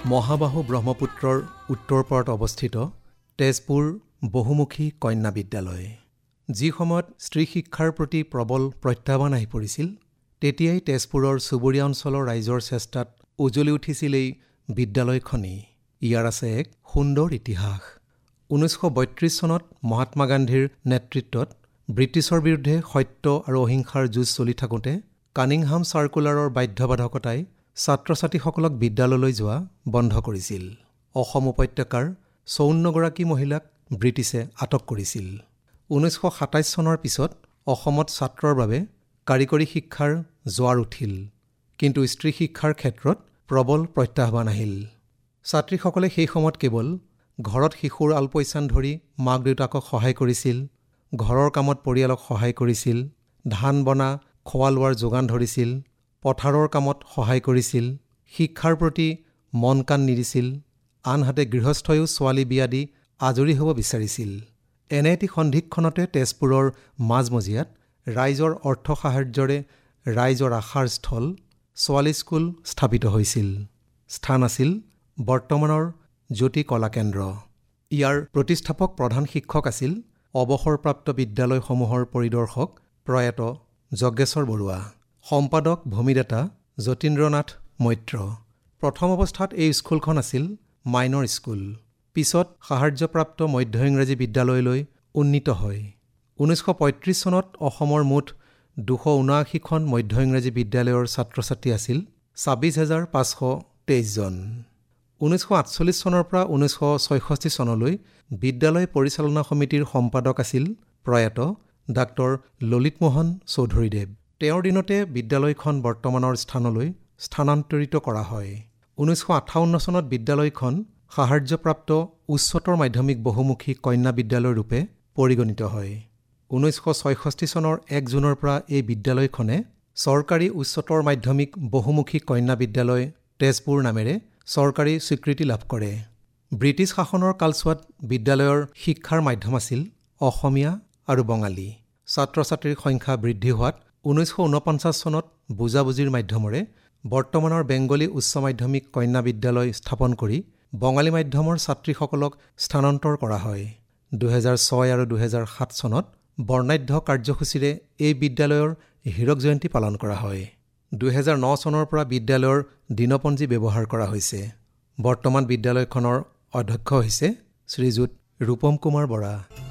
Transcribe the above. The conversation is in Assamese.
মহাবাহু ব্ৰহ্মপুত্ৰৰ উত্তৰ পাৰত অৱস্থিত তেজপুৰ বহুমুখী কন্যা বিদ্যালয়। যি সময়ত স্ত্ৰী শিক্ষাৰ প্ৰতি প্ৰবল প্ৰত্যাহ্বান আহি পৰিছিল, তেতিয়াই তেজপুৰৰ চুবুৰীয়া অঞ্চলৰ ৰাইজৰ চেষ্টাত উজলি উঠিছিল এই বিদ্যালয়খনেই। ইয়াৰ আছে এক সুন্দৰ ইতিহাস। 1932 চনত মহাত্মা গান্ধীৰ নেতৃত্বত ব্ৰিটিছৰ বিৰুদ্ধে সত্য আৰু অহিংসাৰ যুঁজ চলি থাকোঁতে কানিংহাম চাৰ্কুলাৰৰ বাধ্যবাধকতাই ছাত্ৰ-ছাত্ৰীসকলক বিদ্যালয়লৈ যোৱা বন্ধ কৰিছিল। অসম উপত্যকাৰ 54 গৰাকী মহিলাক ব্ৰিটিছে আটক কৰিছিল। 1927 চনৰ পিছত অসমত ছাত্ৰৰ বাবে কাৰিকৰী শিক্ষাৰ জোৱাৰ উঠিল, কিন্তু স্ত্ৰী শিক্ষাৰ ক্ষেত্ৰত প্ৰবল প্ৰত্যাহ্বান আহিল। ছাত্ৰীসকলে সেই সময়ত কেৱল ঘৰত শিশুৰ আলপৈচান ধৰি মাক দেউতাকক সহায় কৰিছিল, ঘৰৰ কামত পৰিয়ালক সহায় কৰিছিল, ধান বনা খোৱা লোৱাৰ যোগান ধৰিছিল, পথাৰৰ কামত সহায় কৰিছিল, শিক্ষাৰ প্ৰতি মন কাণ নিদিছিল, আনহাতে গৃহস্থইও ছোৱালী বিয়া দি আজৰি হ'ব বিচাৰিছিল। এনে এটি সন্ধিক্ষণতে তেজপুৰৰ মাজমজিয়াত ৰাইজৰ অৰ্থ সাহাৰ্যৰে ৰাইজৰ আশাৰ স্থল ছোৱালী স্কুল স্থাপিত হৈছিল। স্থান আছিল বৰ্তমানৰ জ্যোতি কলা কেন্দ্ৰ। ইয়াৰ প্ৰতিষ্ঠাপক প্ৰধান শিক্ষক আছিল অৱসৰপ্ৰাপ্ত বিদ্যালয়সমূহৰ পৰিদৰ্শক প্ৰয়াত যজ্ঞেশ্বৰ বৰুৱা, সম্পাদক ভূমিদাতা যতীন্দ্ৰনাথ মৈত্ৰ। প্ৰথম অৱস্থাত এই স্কুলখন আছিল মাইনৰ স্কুল, পিছত সাহাৰ্যপ্ৰাপ্ত মধ্য ইংৰাজী বিদ্যালয়লৈ উন্নীত হয়। 1935 চনত অসমৰ মুঠ 279খন মধ্য ইংৰাজী বিদ্যালয়ৰ ছাত্ৰ ছাত্ৰী আছিল 26,523 জন। 1948 চনৰ পৰা 1966 চনলৈ বিদ্যালয় পৰিচালনা সমিতিৰ সম্পাদক আছিল প্ৰয়াত ডাক্তৰ ললিতমোহন চৌধুৰীদেৱ। তেওঁৰ দিনতে বিদ্যালয়খন বৰ্তমানৰ স্থানলৈ স্থানান্তৰিত কৰা হয়। 1958 চনত বিদ্যালয়খন সাহাৰ্যপ্ৰাপ্ত উচ্চতৰ মাধ্যমিক বহুমুখী কন্যা বিদ্যালয় ৰূপে পৰিগণিত হয়। 1966 চনৰ 1 জুনৰ পৰা এই বিদ্যালয়খনে চৰকাৰী উচ্চতৰ মাধ্যমিক বহুমুখী কন্যা বিদ্যালয় তেজপুৰ নামেৰে চৰকাৰী স্বীকৃতি লাভ কৰে। ব্ৰিটিছ শাসনৰ কালছোৱাত বিদ্যালয়ৰ শিক্ষাৰ মাধ্যম আছিল অসমীয়া আৰু বঙালী। ছাত্ৰ ছাত্ৰীৰ সংখ্যা বৃদ্ধি হোৱাত 1949 চনত বুজাবুজিৰ মাধ্যমেৰে বৰ্তমানৰ বেংগলী উচ্চ মাধ্যমিক কন্যা বিদ্যালয় স্থাপন কৰি বঙালী মাধ্যমৰ ছাত্ৰীসকলক স্থানান্তৰ কৰা হয়। 2006 আৰু 2007 চনত বৰ্ণাঢ্য কাৰ্যসূচীৰে এই বিদ্যালয়ৰ হীৰক জয়ন্তী পালন কৰা হয়। 2009 চনৰ পৰা বিদ্যালয়ৰ দিনপঞ্জী ব্যৱহাৰ কৰা হৈছে। বৰ্তমান বিদ্যালয়খনৰ অধ্যক্ষ হৈছে শ্ৰীযুত ৰূপম কুমাৰ বৰা।